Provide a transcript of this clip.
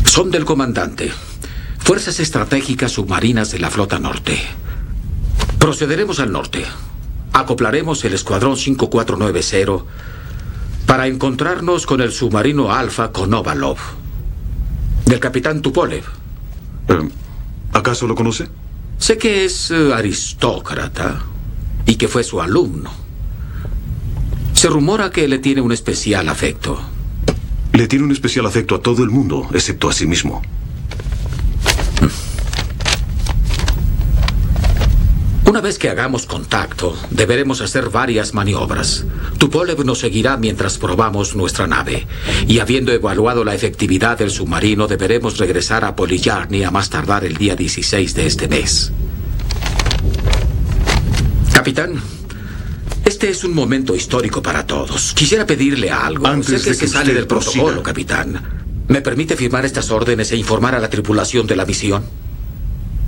Son del comandante. Fuerzas Estratégicas Submarinas de la Flota Norte. Procederemos al norte. Acoplaremos el Escuadrón 5490 para encontrarnos con el submarino Alfa Konovalov, del capitán Tupolev. ¿Acaso lo conoce? Sé que es aristócrata y que fue su alumno. Se rumora que le tiene un especial afecto. Le tiene un especial afecto a todo el mundo, excepto a sí mismo. Una vez que hagamos contacto, deberemos hacer varias maniobras. Tupolev nos seguirá mientras probamos nuestra nave. Y habiendo evaluado la efectividad del submarino, deberemos regresar a Poliyarny a más tardar el día 16 de este mes. Capitán, este es un momento histórico para todos. Quisiera pedirle algo. Antes sé que de que se sale usted del protocolo, prosiga. capitán. ¿Me permite firmar estas órdenes e informar a la tripulación de la misión?